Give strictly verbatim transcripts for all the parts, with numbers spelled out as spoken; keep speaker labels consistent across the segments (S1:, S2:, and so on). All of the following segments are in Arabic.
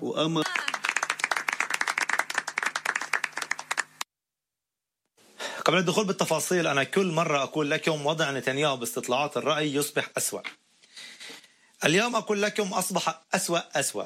S1: وأمر.
S2: قبل الدخول بالتفاصيل، أنا كل مرة أقول لكم وضع نتنياهو باستطلاعات الرأي يصبح أسوأ. اليوم أقول لكم أصبح أسوأ أسوأ.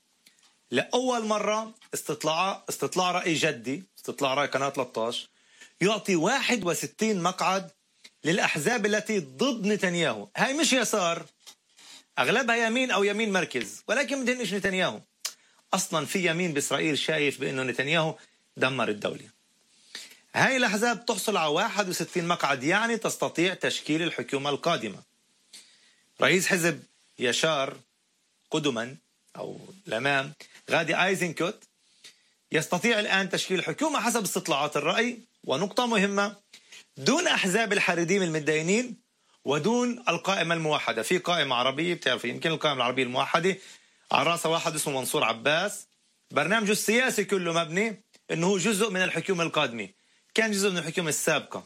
S2: لأول مرة استطلاع استطلاع رأي جدي، استطلاع رأي قناة ثلاثة عشر، يعطي واحد وستين مقعد للأحزاب التي ضد نتنياهو. هاي مش يسار، أغلبها يمين أو يمين مركز، ولكن بدهنش نتنياهو. أصلا في يمين بإسرائيل شايف بأنه نتنياهو دمر الدولة. هاي الأحزاب تحصل على واحد وستين مقعد، يعني تستطيع تشكيل الحكومة القادمة. رئيس حزب يشار قدما أو الأمام غادي آيزنكوت يستطيع الآن تشكيل حكومة حسب استطلاعات الرأي. ونقطة مهمة، دون أحزاب الحريديم المتدينين ودون القائمة الموحدة. في قائمة عربية بتعرف، يمكن القائمة العربية الموحدة على رأسها واحد اسمه منصور عباس، برنامجه السياسي كله مبني أنه هو جزء من الحكومة القادمة، كان جزء من الحكومة السابقة.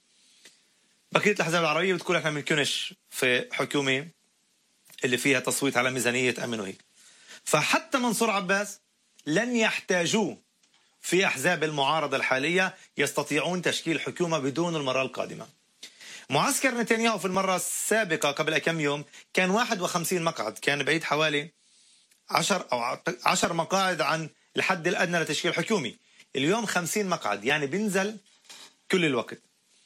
S2: بقية الأحزاب العربية بتقول احنا منكونش في حكومة اللي فيها تصويت على ميزانية أمن وهيك. فحتى منصور عباس لن يحتاجوه في أحزاب المعارضة الحالية، يستطيعون تشكيل حكومة بدون المرة القادمة. معسكر نتنياهو في المرة السابقة قبل كم يوم كان واحد وخمسين مقعد، كان بعيد حوالي عشر أو عشر مقاعد عن الحد الأدنى لتشكيل حكومي. اليوم خمسين مقعد، يعني بينزل كل الوقت.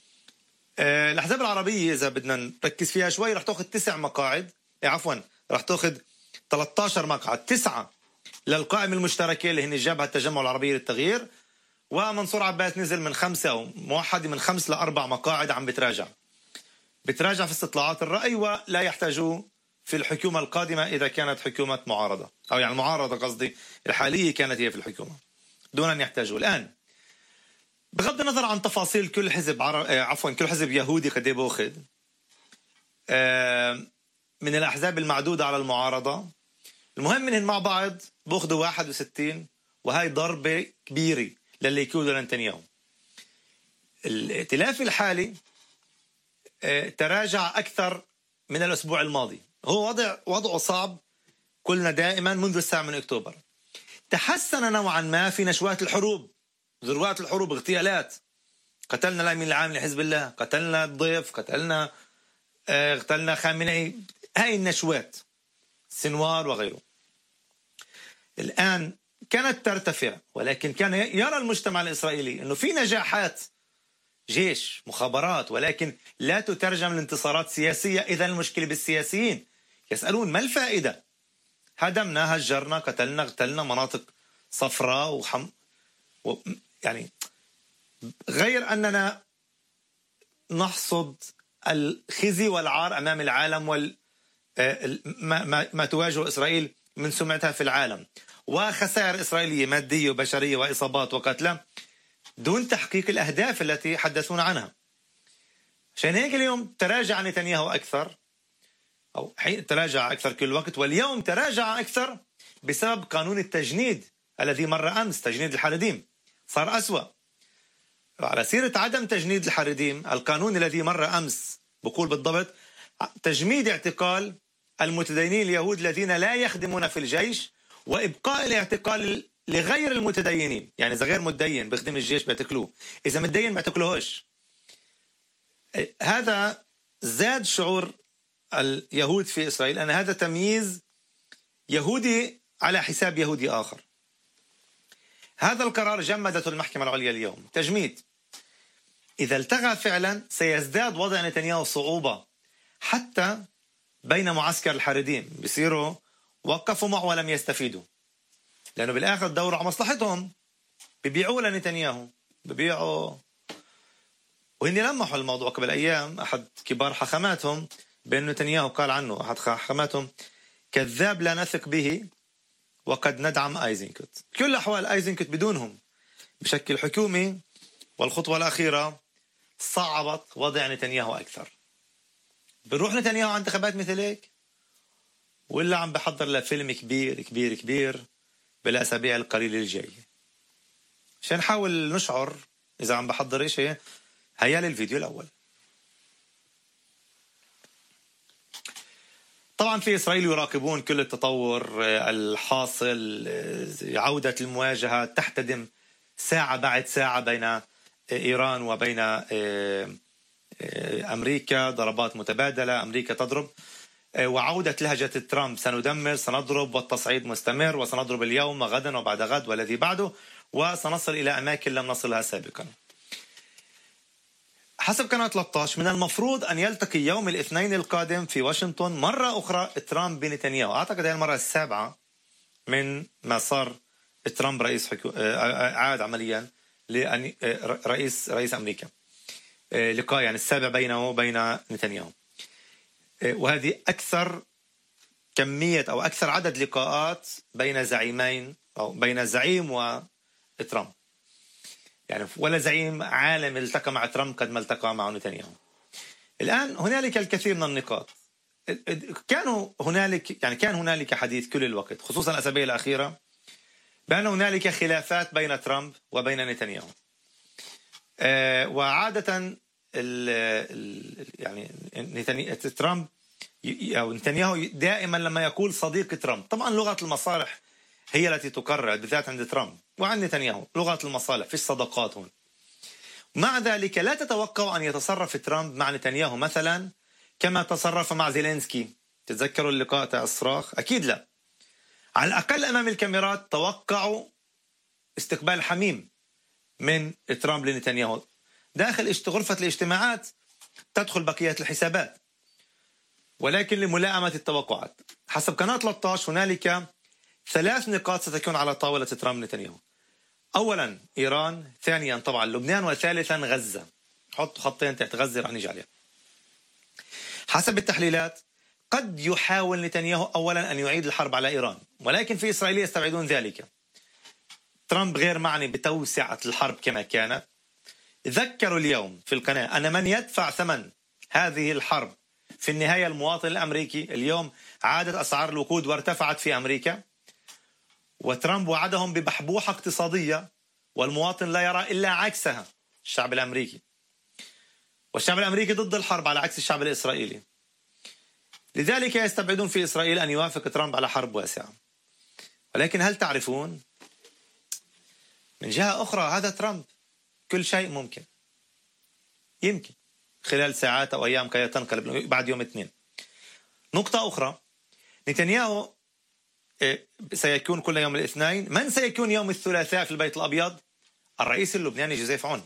S2: أه الأحزاب العربية إذا بدنا نركز فيها شوي رح تأخذ تسع مقاعد، عفوا رح تأخذ ثلاثة عشر مقعد، تسعة للقائمة المشتركة اللي هن الجبهة التجمع العربية للتغيير، ومنصور عباس نزل من خمسة أو موحد من خمس لأربع مقاعد، عم بتراجع بتراجع في استطلاعات الرأي، ولا يحتاجوا في الحكومة القادمة إذا كانت حكومة معارضة، أو يعني المعارضة قصدي الحالية كانت هي في الحكومة، دون أن يحتاجوا. الآن بغض النظر عن تفاصيل كل حزب عر... عفوا كل حزب يهودي قد بأخذ من الأحزاب المعدودة على المعارضة، المهم منهم مع بعض بأخذوا واحد وستين، وهي ضربة كبيرة للي يكونوا لنتنياهو. الائتلاف الحالي تراجع أكثر من الأسبوع الماضي، هو وضع وضعه صعب، قلنا دائما منذ السابع من أكتوبر. تحسن نوعا ما في نشوات الحروب، ذروات الحروب، اغتيالات، قتلنا الأمين العام لحزب الله، قتلنا الضيف، قتلنا اه قتلنا خامنئي، هاي النشوات، سنوار وغيره. الآن كانت ترتفع، ولكن كان يرى المجتمع الإسرائيلي أنه في نجاحات جيش مخابرات، ولكن لا تترجم لانتصارات سياسية. إذا المشكلة بالسياسيين، يسألون ما الفائدة؟ هدمنا، هجرنا، قتلنا، قتلنا مناطق صفراء وحم و... يعني غير أننا نحصد الخزي والعار أمام العالم وال ما, ما... ما تواجه إسرائيل من سمعتها في العالم، وخسائر إسرائيلية مادية وبشرية وإصابات وقتلى دون تحقيق الأهداف التي حدثونا عنها. عشان هيك اليوم تراجع نتنياهو أكثر، أو تراجع أكثر كل وقت، واليوم تراجع أكثر بسبب قانون التجنيد الذي مر أمس، تجنيد الحريديم صار أسوأ. على سيرة عدم تجنيد الحريديم، القانون الذي مر أمس بقول بالضبط تجميد اعتقال المتدينين اليهود الذين لا يخدمون في الجيش، وإبقاء الاعتقال لغير المتدينين. يعني إذا غير متدين بيخدم الجيش بيعتقلوه، إذا متدين ما يعتقلوهش. هذا زاد شعور اليهود في إسرائيل أن هذا تمييز يهودي على حساب يهودي آخر. هذا القرار جمدته المحكمة العليا اليوم، تجميد. إذا التغى فعلا سيزداد وضع نتنياهو صعوبة، حتى بين معسكر الحريديم بيصيروا وقفوا معه ولم يستفيدوا، لأنه بالآخر دوروا على مصلحتهم، ببيعوا لنتنياهو، ببيعوا. وهن لمحوا الموضوع قبل أيام، أحد كبار حكماتهم بأن نتنياهو قال عنه أحد حكماتهم كذاب لا نثق به وقد ندعم آيزنكوت. كل الأحوال آيزنكوت بدونهم بشكل حكومي، والخطوة الأخيرة صعبت وضع نتنياهو أكثر. بنروح نتنياهو عن انتخابات مثل هيك، ولا عم بحضر لفيلم كبير كبير كبير بالأسابيع القليلة الجاية. عشان نحاول نشعر إذا عم بحضر شيء، هيا للفيديو الأول. طبعا في إسرائيل يراقبون كل التطور الحاصل، عودة المواجهة تحتدم ساعة بعد ساعة بين إيران وبين أمريكا، ضربات متبادلة، أمريكا تضرب، وعودة لهجة ترامب سندمر سنضرب والتصعيد مستمر وسنضرب اليوم وغدا وبعد غد والذي بعده وسنصل إلى أماكن لم نصلها سابقا. حسب قناة ثلاثة عشر من المفروض أن يلتقي يوم الاثنين القادم في واشنطن مرة أخرى ترامب بنتنياهو. أعتقد هذه المرة السابعة من ما صار ترامب رئيس حكو... عاد عمليا لرئيس رئيس أمريكا، لقاء يعني السابع بينه وبين نتنياهو، وهذه أكثر كمية أو أكثر عدد لقاءات بين زعيمين أو بين زعيم وترامب. يعني ولا زعيم عالم التقى مع ترامب قد ما التقى مع نتنياهو. الآن هنالك الكثير من النقاط. كانوا هنالك يعني كان هنالك حديث كل الوقت خصوصا الأسابيع الأخيرة بأن هنالك خلافات بين ترامب وبين نتنياهو. أه وعادة ال ال يعني نتني... ترامب أو نتنياهو دائما لما يقول صديق ترامب، طبعا لغة المصالح هي التي تقرر بالذات عند ترامب وعند نتنياهو، لغة المصالح في الصداقات هون. مع ذلك لا تتوقع أن يتصرف ترامب مع نتنياهو مثلا كما تصرف مع زيلينسكي. تتذكروا اللقاء تاع الصراخ؟ أكيد لا. على الأقل أمام الكاميرات توقعوا استقبال حميم من ترامب لنتنياهو. داخل غرفة الاجتماعات تدخل بقية الحسابات، ولكن لملائمة التوقعات حسب قناة ثلاثة عشر هنالك ثلاث نقاط ستكون على طاولة ترامب نتنياهو. أولا إيران، ثانيا طبعا لبنان، وثالثا غزة. حط خطين تحت غزة رح نيجي عليها. حسب التحليلات قد يحاول نتنياهو أولا أن يعيد الحرب على إيران، ولكن في إسرائيل يستبعدون ذلك. ترامب غير معني بتوسعة الحرب كما كانت. ذكروا اليوم في القناة أن من يدفع ثمن هذه الحرب في النهاية المواطن الأمريكي. اليوم عادت أسعار الوقود وارتفعت في أمريكا، وترامب وعدهم ببحبوحة اقتصادية والمواطن لا يرى إلا عكسها، الشعب الأمريكي. والشعب الأمريكي ضد الحرب على عكس الشعب الإسرائيلي. لذلك يستبعدون في إسرائيل أن يوافق ترامب على حرب واسعة. ولكن هل تعرفون من جهة أخرى هذا ترامب كل شيء ممكن، يمكن خلال ساعات أو أيام كي تنقلب بعد يوم اثنين. نقطة أخرى، نتنياهو سيكون كل يوم الاثنين. من سيكون يوم الثلاثاء في البيت الأبيض؟ الرئيس اللبناني جوزيف عون.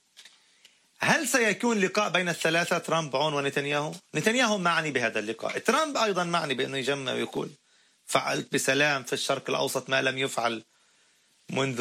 S2: هل سيكون لقاء بين الثلاثة ترامب عون ونتنياهو؟ نتنياهو معني بهذا اللقاء، ترامب أيضا معني بأنه يجمع ويقول فعلت بسلام في الشرق الأوسط ما لم يفعل منذ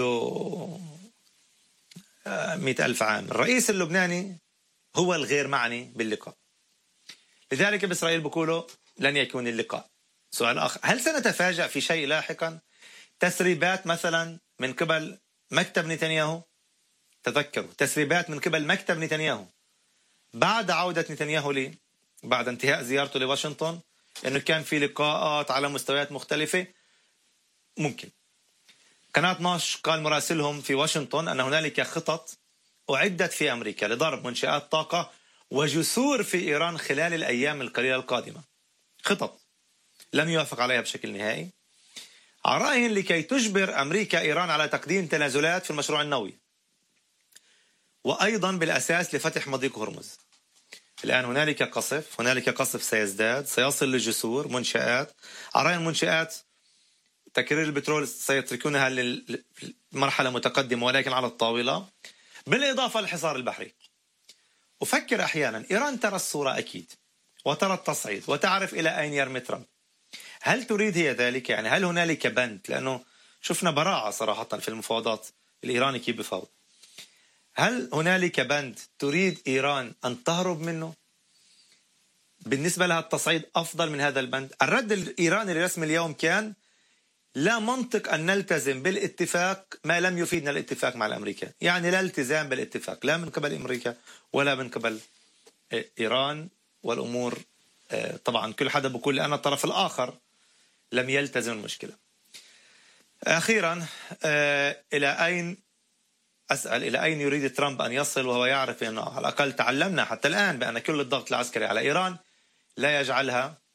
S2: مئة ألف عام. الرئيس اللبناني هو الغير معني باللقاء. لذلك بإسرائيل بيقولوا لن يكون اللقاء. سؤال آخر، هل سنتفاجأ في شيء لاحقا؟ تسريبات مثلا من قبل مكتب نتنياهو. تذكروا تسريبات من قبل مكتب نتنياهو بعد عودة نتنياهو لي بعد انتهاء زيارته لواشنطن انه كان في لقاءات على مستويات مختلفة. ممكن قناة اثنا عشر قال مراسلهم في واشنطن أن هنالك خطط أعدت في أمريكا لضرب منشآت طاقة وجسور في إيران خلال الأيام القليلة القادمة. خطط لم يوافق عليها بشكل نهائي، على رأيهم لكي تجبر أمريكا إيران على تقديم تنازلات في المشروع النووي، وأيضا بالأساس لفتح مضيق هرمز. الآن هنالك قصف، هنالك قصف سيزداد، سيصل للجسور منشآت. على رأي المنشآت تكرير البترول سيتركونها للمرحلة متقدمة ولكن على الطاولة، بالإضافة للحصار البحري. أفكر أحيانا إيران ترى الصورة أكيد وترى التصعيد وتعرف إلى أين يرمي ترامب. هل تريد هي ذلك؟ يعني هل هنالك بند؟ لأنه شفنا براعة صراحة في المفاوضات الإيراني كيف بفاوض. هل هنالك بند تريد إيران أن تهرب منه؟ بالنسبة لها التصعيد أفضل من هذا البند. الرد الإيراني الرسمي اليوم كان لا منطق أن نلتزم بالاتفاق ما لم يفيدنا الاتفاق مع الأمريكان. يعني لا التزام بالاتفاق لا من قبل أمريكا ولا من قبل إيران. والأمور طبعا كل حدا بيقول لأن الطرف الآخر لم يلتزم المشكلة. أخيرا إلى أين أسأل إلى أين يريد ترامب أن يصل وهو يعرف أنه على الأقل تعلمنا حتى الآن بأن كل الضغط العسكري على إيران لا يجعلها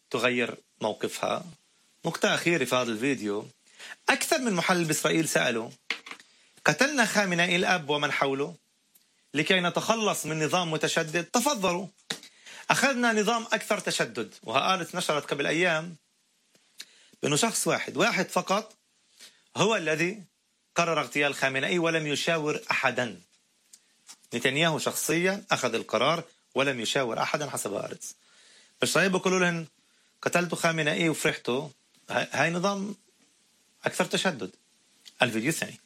S2: تغير موقفها. نقطة أخيرة في هذا الفيديو، أكثر من محلل بإسرائيل سألوا: قتلنا خامنئي الأب ومن حوله لكي نتخلص من نظام متشدد؟ تفضلوا، أخذنا نظام أكثر تشدد. وهآلت نشرت قبل أيام بأنه شخص واحد واحد فقط هو الذي قرر اغتيال خامنئي ولم يشاور أحدا. نتنياهو شخصيا أخذ القرار ولم يشاور أحدا حسب هآرتس. بالصحيح بيقولوا لهم قتلتوا خامنئي وفرحتوا، هاي نظام أكثر تشدد. الفيديو الثاني: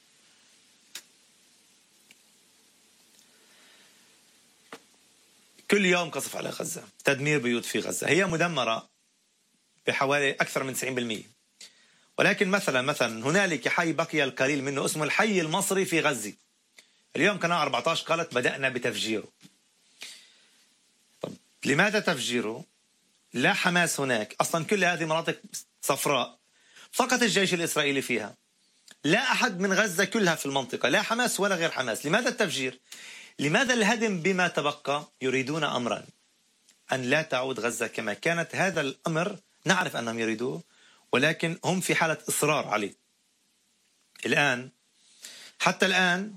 S2: كل يوم قصف على غزة، تدمير بيوت في غزة. هي مدمرة بحوالي أكثر من تسعين بالمئة، ولكن مثلا مثلا هنالك حي بقي القليل منه اسمه الحي المصري في غزة. اليوم قناة أربعة عشر قالت بدأنا بتفجيره. طب لماذا تفجيره؟ لا حماس هناك، أصلا كل هذه مناطق صفراء، فقط الجيش الإسرائيلي فيها، لا أحد من غزة كلها في المنطقة، لا حماس ولا غير حماس. لماذا التفجير؟ لماذا الهدم بما تبقى؟ يريدون أمرا: أن لا تعود غزة كما كانت. هذا الأمر نعرف أنهم يريدوه، ولكن هم في حالة إصرار عليه. الآن حتى الآن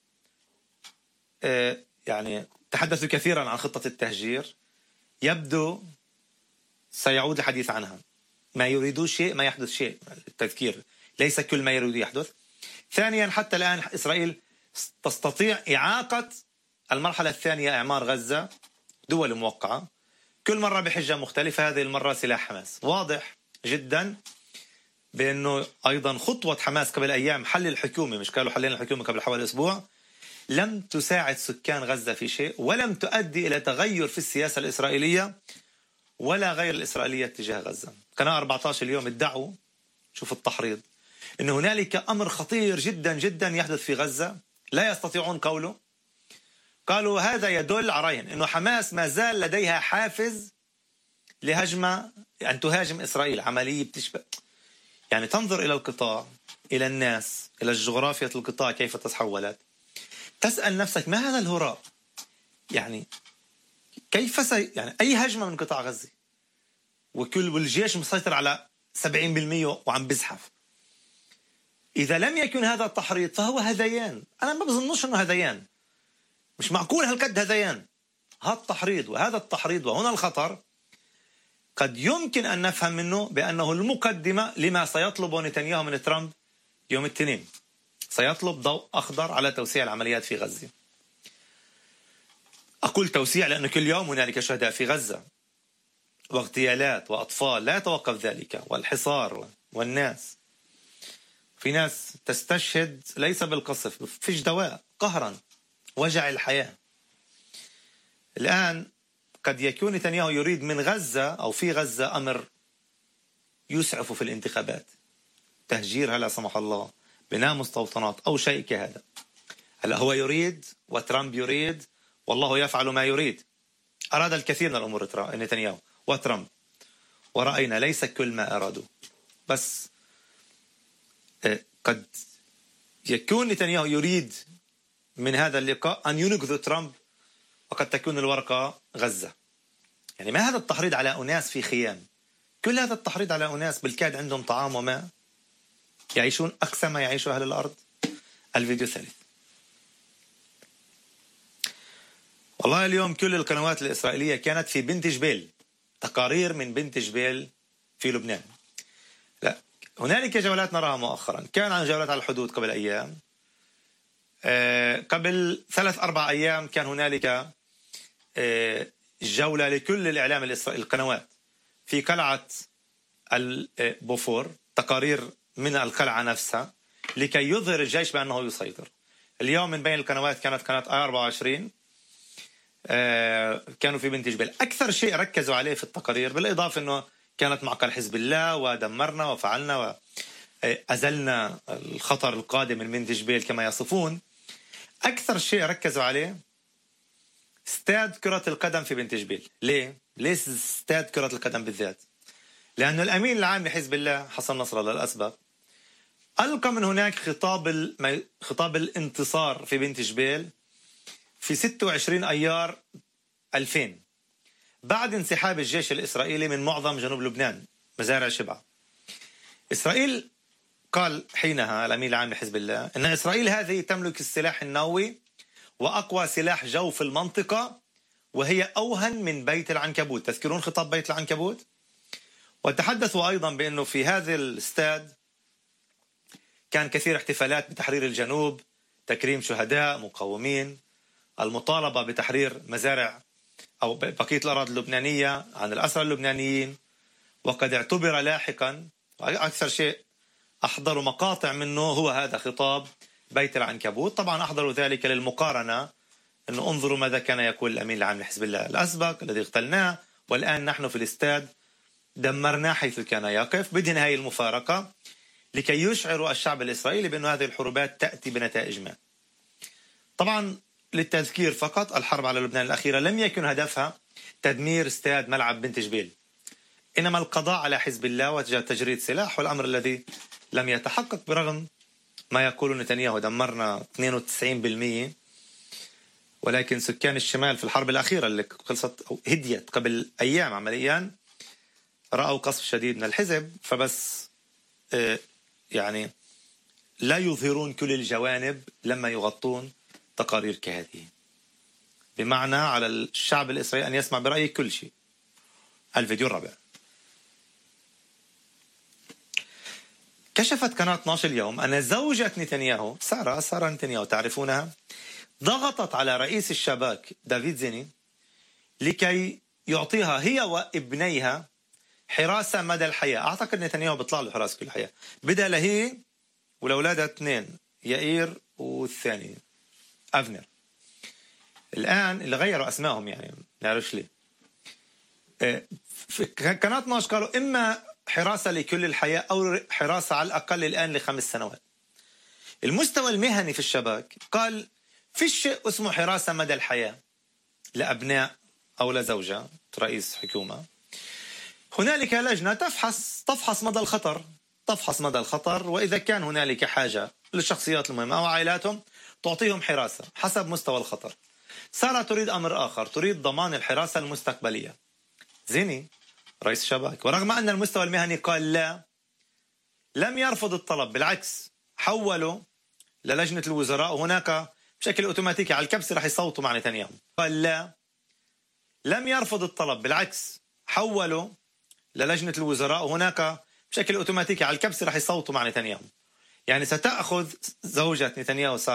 S2: يعني تحدثوا كثيرا عن خطة التهجير، يبدو سيعود الحديث عنها. ما يريدوا شيء ما يحدث شيء، التذكير ليس كل ما يريدوا يحدث. ثانيا، حتى الآن إسرائيل تستطيع إعاقة المرحلة الثانية، إعمار غزة، دول موقعة، كل مرة بحجة مختلفة. هذه المرة سلاح حماس. واضح جدا بأنه أيضا خطوة حماس قبل أيام حل الحكومة، مش قالوا حلين الحكومة قبل حوالي أسبوع، لم تساعد سكان غزة في شيء، ولم تؤدي إلى تغير في السياسة الإسرائيلية ولا غير الإسرائيلية تجاه غزة. قناة أربعة عشر اليوم ادعوا، شوف التحريض، إن هنالك أمر خطير جدا جدا يحدث في غزة لا يستطيعون قوله. قالوا هذا يدل عريا إنه حماس ما زال لديها حافز لهجمة، أن تهاجم إسرائيل، عملية بتشبه يعني تنظر إلى القطاع، إلى الناس، إلى جغرافية القطاع كيف تحولت، تسأل نفسك ما هذا الهراء؟ يعني كيف سي... يعني أي هجمة من قطاع غزة وكل والجيش مسيطر على سبعين بالمئة وعم بزحف. إذا لم يكن هذا التحريض فهو هذيان. أنا ما بظنوش أنه هذيان، مش معقول هالقد هذيان. هذا التحريض وهذا التحريض، وهنا الخطر، قد يمكن أن نفهم منه بأنه المقدمة لما سيطلبه نتنياهو من ترامب يوم الاثنين. سيطلب ضوء أخضر على توسيع العمليات في غزة. أقول توسيع لأن كل يوم هنالك شهداء في غزة واغتيالات وأطفال، لا يتوقف ذلك، والحصار والناس. في ناس تستشهد ليس بالقصف، فيش دواء، قهرا، وجع الحياة. الآن قد يكون نتنياهو يريد من غزة أو في غزة أمر يسعف في الانتخابات، تهجير هلا سمح الله، بناء مستوطنات أو شيء كهذا. هلا هو يريد وترامب يريد، والله يفعل ما يريد. أراد الكثير من الأمور نتنياهو وترامب، ورأينا ليس كل ما أرادوا. بس قد يكون نتنياهو يريد من هذا اللقاء أن ينقذ ترامب، وقد تكون الورقة غزة. يعني ما هذا التحريض على أناس في خيام؟ كل هذا التحريض على أناس بالكاد عندهم طعام وماء، يعيشون أقصى ما يعيش أهل الأرض. الفيديو الثالث: والله اليوم كل القنوات الإسرائيلية كانت في بنت جبيل، تقارير من بنت جبيل في لبنان. لا، هنالك جولات نراها مؤخرا، كان عن جولات على الحدود قبل أيام. أه قبل ثلاث أربع أيام كان هنالك أه جولة لكل الإعلام الإسرائيلي، القنوات في قلعة البوفور، تقارير من القلعة نفسها لكي يظهر الجيش بأنه يسيطر. اليوم من بين القنوات كانت قناة أربعة وعشرين، أه كانوا في بنت جبيل. أكثر شيء ركزوا عليه في التقارير، بالإضافة أنه كانت معقل حزب الله ودمرنا وفعلنا وأزلنا الخطر القادم من بنت جبيل كما يصفون، أكثر شيء ركزوا عليه استاد كرة القدم في بنت جبيل. ليه؟ ليه استاد كرة القدم بالذات؟ لأنه الأمين العام لحزب الله حسن نصر الله الأسبق ألقى من هناك خطاب الم... خطاب الانتصار في بنت جبيل في ستة وعشرين أيار ألفين. بعد انسحاب الجيش الإسرائيلي من معظم جنوب لبنان مزارع شبع. إسرائيل قال حينها الأمين العام لحزب الله أن إسرائيل هذه تملك السلاح النووي وأقوى سلاح جو في المنطقة، وهي أوهن من بيت العنكبوت. تذكرون خطاب بيت العنكبوت؟ وتحدثوا أيضا بأنه في هذا الاستاد كان كثير احتفالات بتحرير الجنوب، تكريم شهداء مقاومين، المطالبة بتحرير مزارع أو بقية الأراضي اللبنانية عن الأسرى اللبنانيين. وقد اعتبر لاحقا، أكثر شيء أحضروا مقاطع منه هو هذا خطاب بيت العنكبوت. طبعا أحضروا ذلك للمقارنة، أنه انظروا ماذا كان يقول الأمين العام لحزب الله الأسبق الذي اغتلناه، والآن نحن في الاستاد دمرناه حيث كان يقف. بدهن هذه المفارقة لكي يشعروا الشعب الإسرائيلي بأن هذه الحروبات تأتي بنتائج ما. طبعا للتذكير فقط، الحرب على لبنان الأخيرة لم يكن هدفها تدمير استاد ملعب بنت جبيل، إنما القضاء على حزب الله وتجريد سلاح، والأمر الذي لم يتحقق برغم ما يقول نتنياهو دمرنا اثنين وتسعين بالمئة. ولكن سكان الشمال في الحرب الأخيرة اللي خلصت أو هديت قبل أيام عمليا رأوا قصف شديد من الحزب، فبس يعني لا يظهرون كل الجوانب لما يغطون تقارير كهذه، بمعنى على الشعب الإسرائيلي أن يسمع برأيه كل شيء. الفيديو الرابع. كشفت قناة اثني عشر اليوم أن زوجة نتنياهو سارة سارة نتنياهو تعرفونها ضغطت على رئيس الشباك دافيد زيني لكي يعطيها هي وابنيها حراسة مدى الحياة. أعتقد نتنياهو بيطلع له حراسة كل الحياة، بدها لهي ولأولادها اثنين، يائير والثاني أفنر. الآن اللي غيروا أسمائهم يعني نعرفش ليه. في قناة اثني عشر قالوا إما حراسة لكل الحياة أو حراسة على الأقل الآن لخمس سنوات. المستوى المهني في الشباك قال في شيء اسمه حراسة مدى الحياة لأبناء أو لزوجة رئيس حكومة. هنالك لجنة تفحص تفحص مدى الخطر تفحص مدى الخطر وإذا كان هنالك حاجة للشخصيات المهمة أو عائلاتهم تعطيهم حراسة حسب مستوى الخطر. سارة تريد أمر آخر، تريد ضمان الحراسة المستقبلية. زيني رئيس الشباك ورغم أن المستوى المهني قال لا، لم يرفض الطلب، بالعكس حولوا للجنة الوزراء، وهناك بشكل أوتوماتيكي على الكبسة رح يصوتوا مع نتنياهو. قال لا، لم يرفض الطلب، بالعكس حولوا للجنة الوزراء، وهناك بشكل أوتوماتيكي على الكبسة رح يصوتوا مع نتنياهو. يعني ستأخذ زوجة نتنياهو